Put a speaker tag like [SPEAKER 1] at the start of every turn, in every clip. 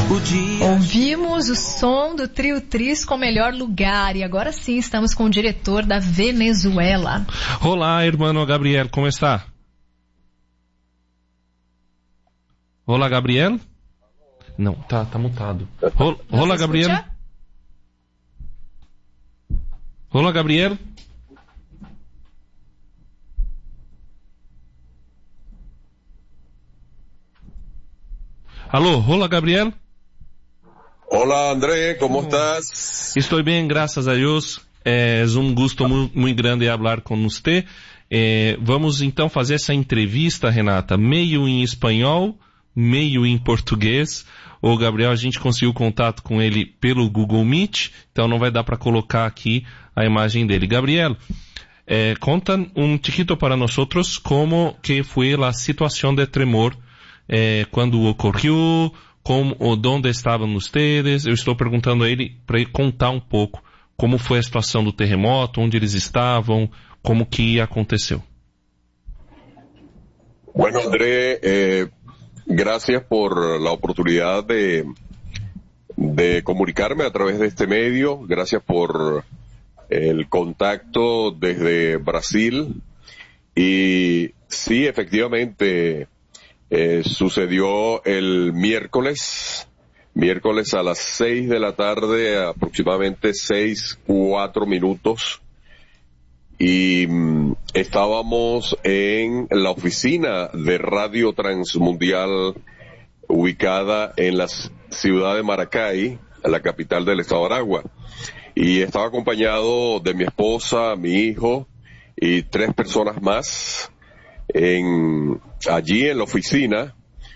[SPEAKER 1] Ouvimos o som do Trio Tris com Melhor Lugar e agora sim estamos com o diretor da Venezuela.
[SPEAKER 2] Olá, hermano Gabriel, como está? Olá, Gabriel? Não, tá mutado. Olá, Gabriel? Olá, Gabriel? Alô, olá, Gabriel?
[SPEAKER 3] Hola André, ¿cómo estás?
[SPEAKER 2] Estoy bien, gracias a Dios. Es un gusto muy grande hablar con usted. Vamos então fazer essa entrevista, Renata, meio em espanhol, meio em português. O Gabriel, a gente conseguiu contato com ele pelo Google Meet, então não vai dar para colocar aqui a imagem dele. Gabriel, conta un chiquito para nosotros como que fue la situación de tremor quando ocorreu, como ou onde estavam ustedes. Eu estou perguntando a ele para ele contar um pouco como foi a situação do terremoto, onde eles estavam, como que aconteceu.
[SPEAKER 3] Bueno, André, gracias por la oportunidad de comunicarme a través de este medio. Gracias por el contacto desde Brasil. Y sí, efectivamente, sucedió el miércoles a las 6 de la tarde, aproximadamente 6:04, y estábamos en la oficina de Radio Transmundial ubicada en la ciudad de Maracay, la capital del estado de Aragua, y estaba acompañado de mi esposa, mi hijo y 3 personas más allí en la oficina,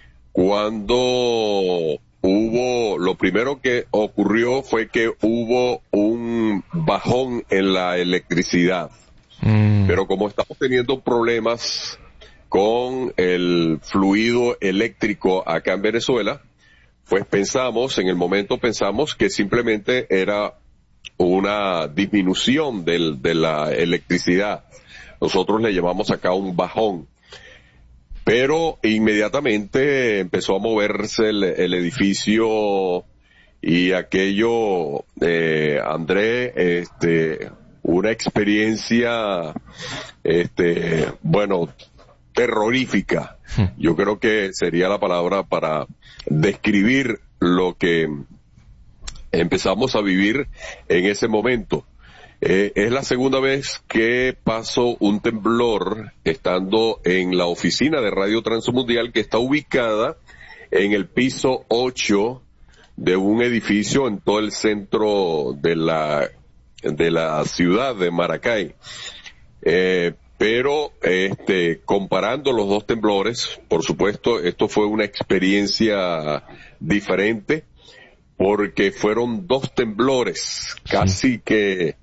[SPEAKER 3] cuando lo primero que ocurrió fue que hubo un bajón en la electricidad. Pero como estamos teniendo problemas con el fluido eléctrico acá en Venezuela, pues en el momento pensamos que simplemente era una disminución de la electricidad. Nosotros le llamamos acá un bajón. Pero inmediatamente empezó a moverse el edificio y aquello, André, una experiencia, terrorífica. Yo creo que sería la palabra para describir lo que empezamos a vivir en ese momento. Es la segunda vez que paso un temblor estando en la oficina de Radio Transmundial, que está ubicada en el piso 8 de un edificio en todo el centro de la ciudad de Maracay. Pero comparando los dos temblores, por supuesto, esto fue una experiencia diferente, porque fueron 2 temblores casi que